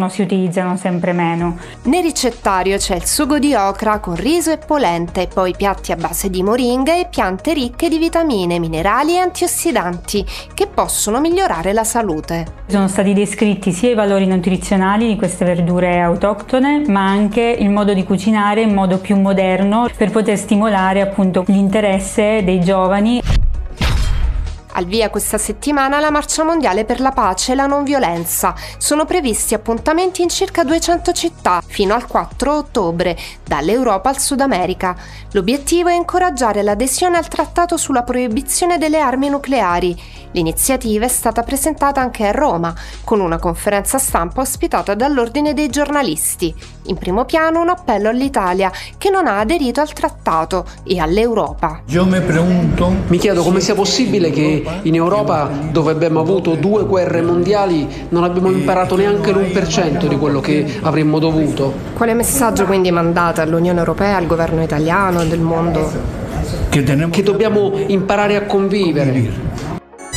giorno si utilizzano sempre meno. Nel ricettario c'è il sugo di okra con riso e polenta e poi piatti a base di moringa e piante ricche di vitamine, minerali e antiossidanti che possono migliorare la salute. Sono stati descritti sia i valori nutrizionali di queste verdure autoctone, ma anche il modo di cucinare in modo più moderno per poter stimolare appunto l'interesse dei giovani. Al via questa settimana la Marcia Mondiale per la Pace e la Non Violenza. Sono previsti appuntamenti in circa 200 città fino al 4 ottobre, dall'Europa al Sud America. L'obiettivo è incoraggiare l'adesione al trattato sulla proibizione delle armi nucleari. L'iniziativa è stata presentata anche a Roma, con una conferenza stampa ospitata dall'Ordine dei giornalisti. In primo piano un appello all'Italia, che non ha aderito al trattato, e all'Europa. Mi chiedo come sia possibile che in Europa, dove abbiamo avuto 2 guerre mondiali, non abbiamo imparato neanche l'1% di quello che avremmo dovuto. Quale messaggio quindi mandate all'Unione Europea, al governo italiano e del mondo? Che dobbiamo imparare a convivere.